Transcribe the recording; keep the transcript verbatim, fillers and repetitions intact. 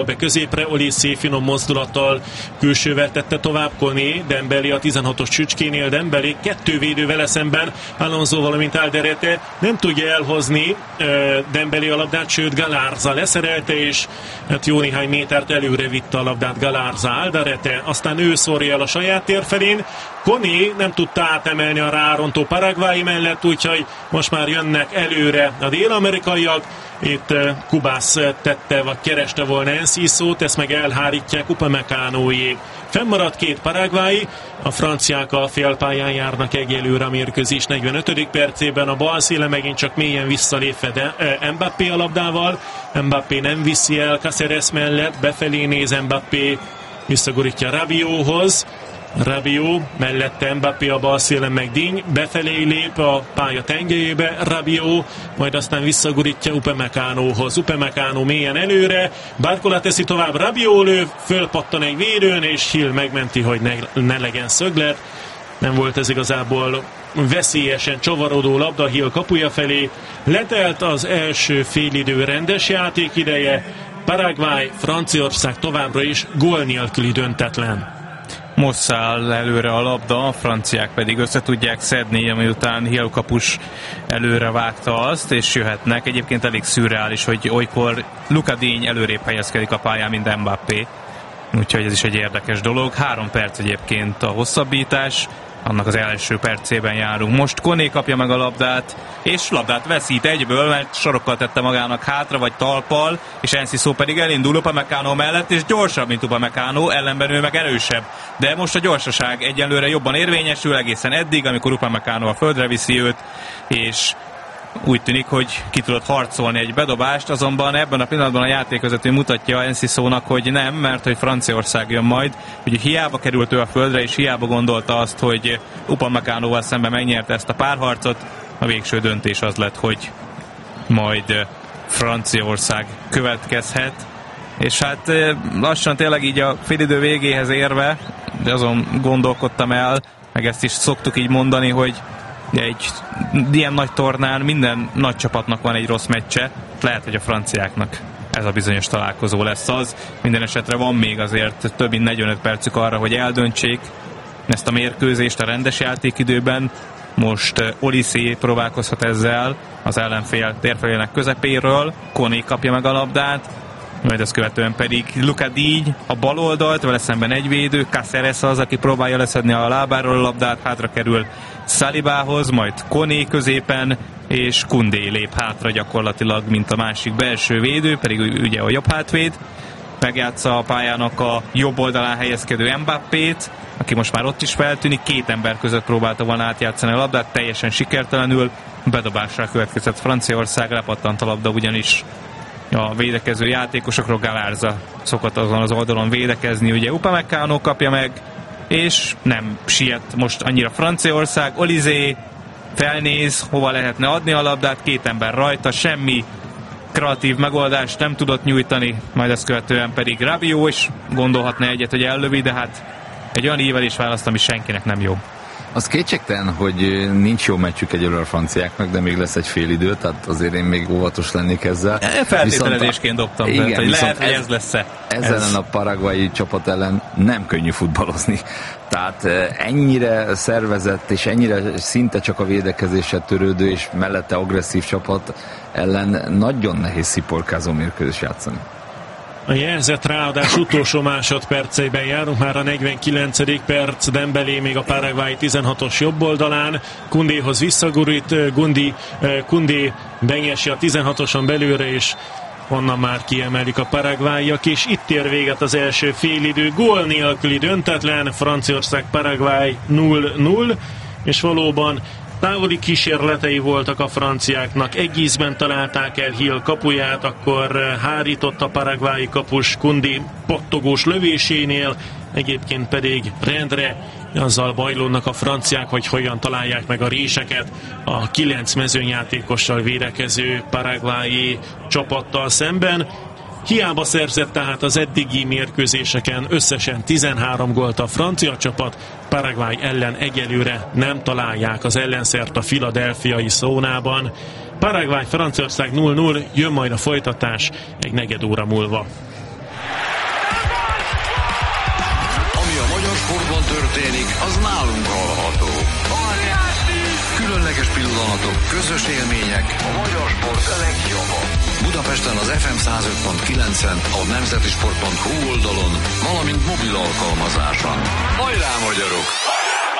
be középre, Olise finom mozdulattal külsővel tette tovább Koné, Dembélé a tizenhatos csücskénél, Dembélé kettő védő vele szemben, Alonso valamint Alderete nem tudja elhozni Dembélé a labdát, sőt Galarza leszerelte, és hát jó néhány métert előre vitte a labdát Galarza. Alderete aztán ő szórja el a saját tér felén, Koné nem tudta átemelni a rárontó paraguayi mellett, úgyhogy most már jönnek előre a dél-amerikaiak. Itt Kubász tette, vagy kereste volna Enciszót, ezt meg elhárítják Upamecanoék. Fennmaradt két paraguayi, a franciák a félpályán járnak egyelőre a mérkőzés negyvenötödik percében, a bal széle megint csak mélyen visszalépve de eh, Mbappé a labdával, Mbappé nem viszi el Cáceres mellett, befelé néz Mbappé, visszagurítja Rabiothoz, Rabiot, mellette Mbappé a bal szélen meg Digne, befelé lép a pálya tengelyébe Rabiot, majd aztán visszagurítja Upamecanohoz. Upamecano mélyen előre, Barcola teszi tovább, Rabiot lő, fölpattan egy védőn, és Hill megmenti, hogy ne, ne legyen szöglet. Nem volt ez igazából veszélyesen csavarodó labda Hill kapuja felé. Letelt az első félidő rendes játék ideje, Paraguay, Franciaország továbbra is gól nélküli döntetlen. Most száll előre a labda, a franciák pedig össze tudják szedni, amiután Hill kapus előre vágta azt, és jöhetnek. Egyébként elég szürreális, hogy olykor Luka Digne előrébb helyezkedik a pályán, mint Mbappé. Úgyhogy ez is egy érdekes dolog. Három perc egyébként a hosszabbítás, annak az első percében járunk. Most Koné kapja meg a labdát, és labdát veszít egyből, mert sorokkal tette magának hátra, vagy talpal, és Enciso pedig elindul Upamecano mellett, és gyorsabb, mint Upamecano, ellenben ő meg erősebb. De most a gyorsaság egyelőre jobban érvényesül egészen eddig, amikor Upamecano a földre viszi őt, és úgy tűnik, hogy ki tudott harcolni egy bedobást, azonban ebben a pillanatban a játékvezető mutatja Encisónak, hogy nem, mert hogy Franciaország jön majd. Ugye hiába került ő a földre, és hiába gondolta azt, hogy Upamecanoval szemben megnyerte ezt a párharcot. A végső döntés az lett, hogy majd Franciaország következhet. És hát lassan tényleg így a félidő végéhez érve, de azon gondolkodtam el, meg ezt is szoktuk így mondani, hogy egy ilyen nagy tornán minden nagy csapatnak van egy rossz meccse, lehet, hogy a franciáknak ez a bizonyos találkozó lesz az. Minden esetre van még azért több mint negyvenöt percük arra, hogy eldöntsék ezt a mérkőzést a rendes játékidőben. Most Olise próbálkozhat ezzel az ellenfél térfelének közepéről, Koné kapja meg a labdát, majd ezt követően pedig Luka Digne a bal oldalt, vele szemben egy védő, Cáceres az, aki próbálja leszedni a lábáról a labdát, hátra kerül Salibához, majd Koné középen, és Koundé lép hátra gyakorlatilag, mint a másik belső védő, pedig ugye a jobb hátvéd. Megjátsza a pályának a jobb oldalán helyezkedő Mbappét, aki most már ott is feltűnik, két ember között próbálta volna átjátszani a labdát, teljesen sikertelenül, bedobásra következett Franciaország, lepattant a labda ugyanis a védekező játékosokról. Galarza szokott azon az oldalon védekezni, ugye Upamecano kapja meg, és nem siet most annyira Franciaország. Olise felnéz, hova lehetne adni a labdát, két ember rajta, semmi kreatív megoldást nem tudott nyújtani, majd ezt követően pedig Rabiot is gondolhatna egyet, hogy ellövi, de hát egy olyan ívelés választ, ami senkinek nem jó. Az kétségtelen, hogy nincs jó meccsük egyelőre a franciáknak, de még lesz egy fél idő, tehát azért én még óvatos lennék ezzel. Feltételezésként dobtam, igen, tehát, hogy lehet, hogy ez, ez lesz-e. Ezzel ez... a paraguayi csapat ellen nem könnyű futballozni. Tehát ennyire szervezett, és ennyire szinte csak a védekezéssel törődő, és mellette agresszív csapat ellen nagyon nehéz sziporkázó mérkőzés játszani. A jelzett ráadás utolsó másodperceiben járunk, már a negyvenkilencedik perc, Dembélé még a Paraguay tizenhatos jobb oldalán, Koundéhoz visszagurít, Gundi, Koundé benyesi a tizenhatoson belőle, és onnan már kiemelik a paraguayiak, és itt ér véget az első félidő, gól nélküli döntetlen, Franciaország Paraguay null null, és valóban távoli kísérletei voltak a franciáknak, egy ízben találták el Hill kapuját, akkor hárított a paraguayi kapus Koundé pattogós lövésénél, egyébként pedig rendre azzal bajlódnak a franciák, hogy hogyan találják meg a réseket a kilenc mezőnyjátékossal védekező paraguayi csapattal szemben. Hiába szerzett tehát az eddigi mérkőzéseken összesen tizenhárom gólt a francia csapat, Paraguay ellen egyelőre nem találják az ellenszert a philadelphiai szónában. Paraguay Franciaország null null, jön majd a folytatás egy negyed óra múlva. történik, az nálunk hallható. Különleges pillanatok, közös élmények, a magyar sport a legjobban. Budapesten az ef em száz öt pont kilencen, a nemzetisport pont hu oldalon, valamint mobil alkalmazáson. Hajrá, magyarok!